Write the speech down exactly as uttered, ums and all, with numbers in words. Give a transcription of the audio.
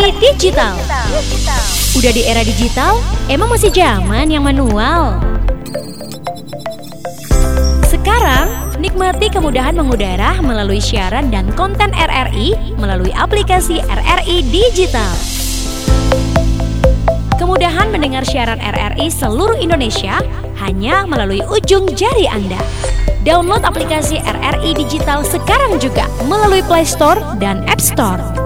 I Digital. Udah di era digital, emang masih zaman yang manual? Sekarang, nikmati kemudahan mengudara melalui siaran dan konten R R I melalui aplikasi R R I Digital. Kemudahan mendengar siaran R R I seluruh Indonesia hanya melalui ujung jari Anda. Download aplikasi R R I Digital sekarang juga melalui Play Store dan App Store.